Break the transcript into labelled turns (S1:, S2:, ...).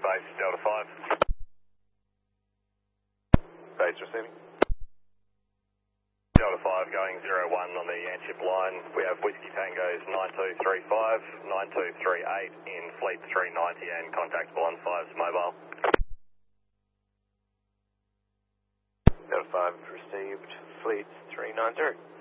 S1: base, Delta 5. Base receiving. Delta 5 going 01 on the Antship line. We have Whiskey Tango's 9235, 9238 in Fleet 390 and contactable on 5's mobile.
S2: Delta 5 received Fleet 390.